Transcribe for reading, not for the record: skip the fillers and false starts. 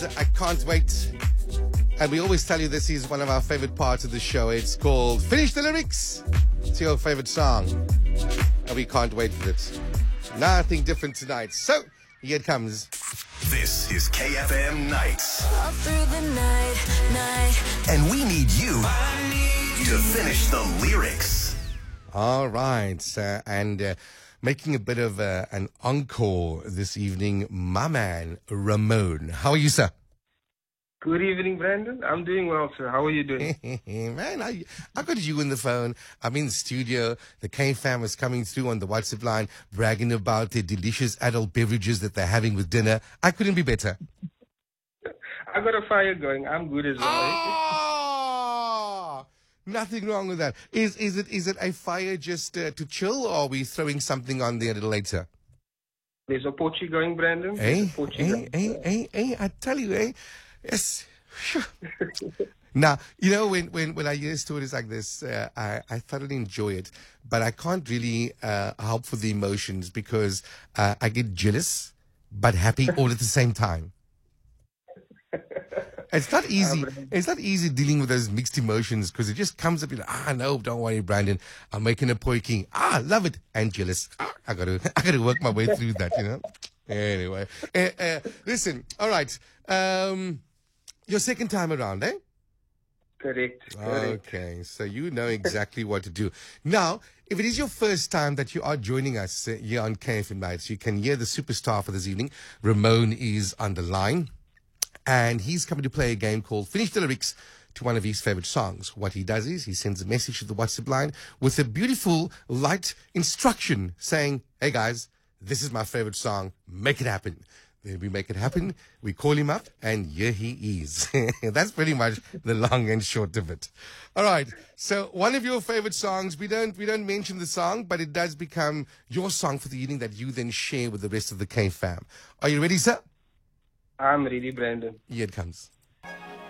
I can't wait. And we always tell you this is one of our favorite parts of the show. It's called Finish the Lyrics. It's your favorite song. And we can't wait for it. Nothing different tonight. So, here it comes. This is KFM Nights. All through the night. And we need you to finish the lyrics. All right. Making a bit of an encore this evening, my man, Ramon. How are you, sir? Good evening, Brandon. I'm doing well, sir. How are you doing? Man, I got you in the phone. I'm in the studio. The K fam is coming through on the WhatsApp line, bragging about the delicious adult beverages that they're having with dinner. I couldn't be better. I got a fire going. I'm good as well. Oh, nothing wrong with that. Is it a fire just to chill, or are we throwing something on there a little later? There's a poachy going, Brandon. I tell you, yes. Now, you know, when I hear stories like this, I thoroughly enjoy it, but I can't really help for the emotions because I get jealous, but happy all at the same time. It's not easy. It's not easy dealing with those mixed emotions because it just comes up. You're like, no, don't worry, Brandon. I'm making a poiking. Love it. And jealous. I gotta work my way through that, you know. Anyway, listen. All right. Your second time around, eh? Correct. Okay, so you know exactly what to do. Now, if it is your first time that you are joining us here on KFM Nights, you can hear the superstar for this evening. Ramon is on the line, and he's coming to play a game called Finish the Lyrics to one of his favorite songs. What he does is he sends a message to the WhatsApp line with a beautiful, light instruction saying, hey guys, this is my favorite song, make it happen. Then we make it happen, we call him up, and here he is. That's pretty much the long and short of it. All right, so one of your favorite songs, we don't mention the song, but it does become your song for the evening that you then share with the rest of the K fam. Are you ready, sir? I'm ready, Brandon. Here it comes.